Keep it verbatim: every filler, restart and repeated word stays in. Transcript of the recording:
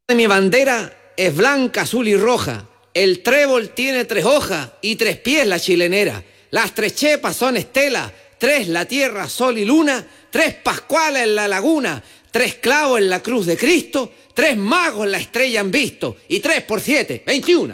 Mi bandera es blanca, azul y roja. El trébol tiene tres hojas y tres pies la chilenera. Las tres chepas son estelas, tres la tierra, sol y luna, tres pascuales en la laguna, tres clavos en la cruz de Cristo, tres magos la estrella han visto y tres por siete, veintiuno.